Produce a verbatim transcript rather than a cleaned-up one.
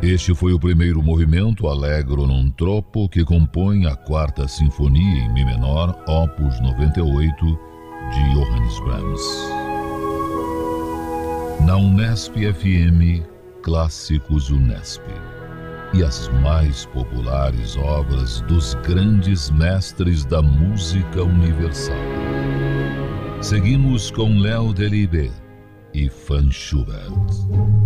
Este foi o primeiro movimento Allegro non troppo que compõe a quarta sinfonia em mi menor, opus noventa e oito, de Johannes Brahms. Na Unesp F M, Clássicos Unesp. E as mais populares obras dos grandes mestres da música universal. Seguimos com Léo Delibes e Franz Schubert.